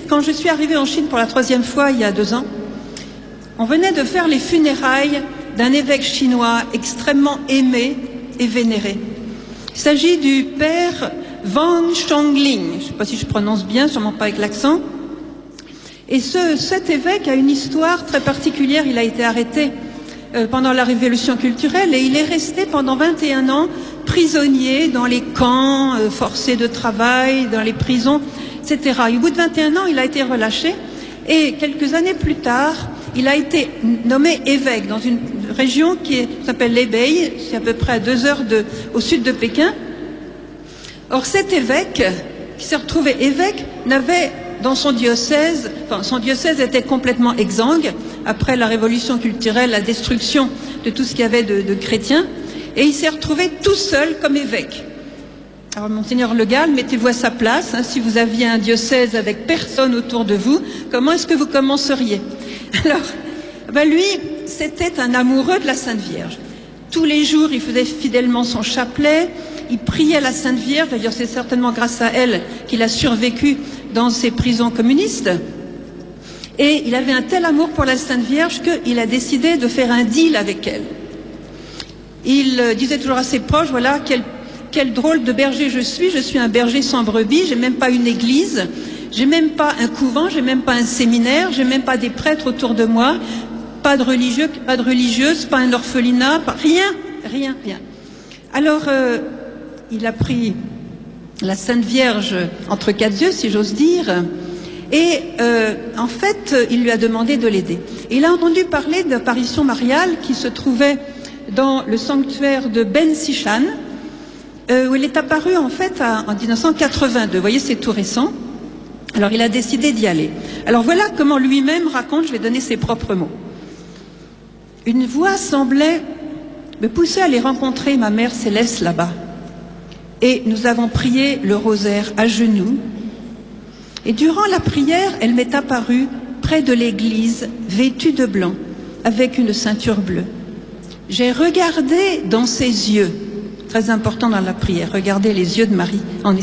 quand je suis arrivée en Chine pour la 3e fois il y a 2 ans, on venait de faire les funérailles d'un évêque chinois extrêmement aimé et vénéré. Il s'agit du père Wang Shongling, je ne sais pas si je prononce bien, sûrement pas avec l'accent. Et cet évêque a une histoire très particulière. Il a été arrêté pendant la Révolution culturelle et il est resté pendant 21 ans prisonnier dans les camps forcés de travail, dans les prisons, etc. Et au bout de 21 ans, il a été relâché et quelques années plus tard, il a été nommé évêque dans une région qui s'appelle l'Hébei, c'est à peu près à 2 heures au sud de Pékin. Or cet évêque, qui s'est retrouvé évêque, n'avait dans son diocèse était complètement exsangue après la révolution culturelle, la destruction de tout ce qu'il y avait de chrétiens, et il s'est retrouvé tout seul comme évêque. Alors Monseigneur Le Gall, mettez-vous à sa place, hein, si vous aviez un diocèse avec personne autour de vous, comment est-ce que vous commenceriez? Alors, lui, c'était un amoureux de la Sainte Vierge. Tous les jours, il faisait fidèlement son chapelet, il priait la Sainte Vierge, d'ailleurs c'est certainement grâce à elle qu'il a survécu dans ces prisons communistes. Et il avait un tel amour pour la Sainte Vierge qu'il a décidé de faire un deal avec elle. Il disait toujours à ses proches, voilà, quel drôle de berger je suis un berger sans brebis, j'ai même pas une église, j'ai même pas un couvent, j'ai même pas un séminaire, j'ai même pas des prêtres autour de moi, pas de religieux, pas de religieuse, pas un orphelinat, rien. Alors, il a pris la Sainte Vierge entre 4 yeux, si j'ose dire, et en fait, il lui a demandé de l'aider. Il a entendu parler d'apparition mariale qui se trouvait dans le sanctuaire de Ben Sichan, où il est apparu en fait en 1982. Vous voyez, c'est tout récent. Alors il a décidé d'y aller. Alors voilà comment lui-même raconte, je vais donner ses propres mots. Une voix semblait me pousser à aller rencontrer ma mère céleste là-bas. Et nous avons prié le rosaire à genoux. Et durant la prière, elle m'est apparue près de l'église, vêtue de blanc, avec une ceinture bleue. J'ai regardé dans ses yeux, très important dans la prière, regardez les yeux de Marie en